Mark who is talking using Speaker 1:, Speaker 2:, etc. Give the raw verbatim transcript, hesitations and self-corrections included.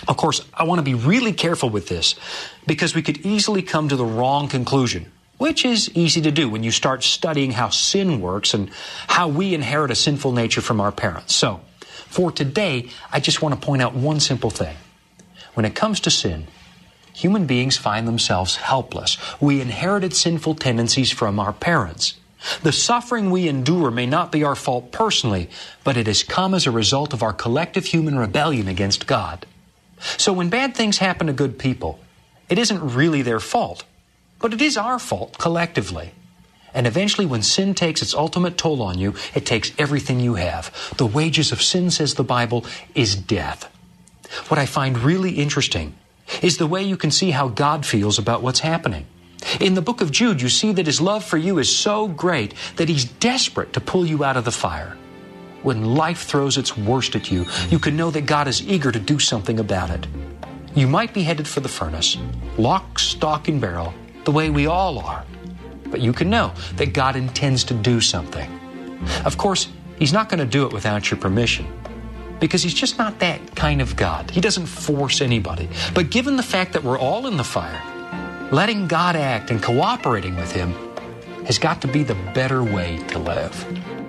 Speaker 1: Of course, I want to be really careful with this because we could easily come to the wrong conclusion, which is easy to do when you start studying how sin works and how we inherit a sinful nature from our parents. So, for today, I just want to point out one simple thing. When it comes to sin, human beings find themselves helpless. We inherited sinful tendencies from our parents. The suffering we endure may not be our fault personally, but it has come as a result of our collective human rebellion against God. So when bad things happen to good people, it isn't really their fault, but it is our fault collectively. And eventually when sin takes its ultimate toll on you, it takes everything you have. The wages of sin, says the Bible, is death. What I find really interesting is the way you can see how God feels about what's happening. In the book of Jude, you see that His love for you is so great that He's desperate to pull you out of the fire. When life throws its worst at you, you can know that God is eager to do something about it. You might be headed for the furnace, lock, stock, and barrel, the way we all are. But you can know that God intends to do something. Of course, He's not going to do it without your permission, because He's just not that kind of God. He doesn't force anybody. But given the fact that we're all in the fire, letting God act and cooperating with Him has got to be the better way to live.